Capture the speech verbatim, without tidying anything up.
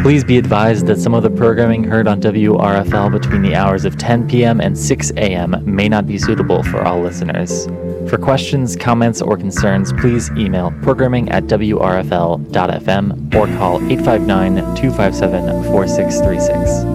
Please be advised that some of the programming heard on W R F L between the hours of ten p.m. and six a.m. may not be suitable for all listeners. For questions, comments, or concerns, please email programming at w r f l dot f m or call eight five nine, two five seven, four six three six.